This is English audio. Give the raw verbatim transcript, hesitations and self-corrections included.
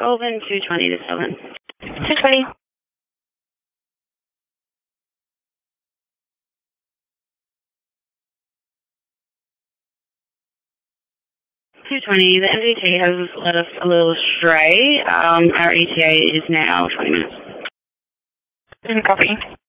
Golden, two twenty to seven. two twenty. two twenty, the M D T has led us a little astray. Um, our E T A is now twenty minutes. Copy.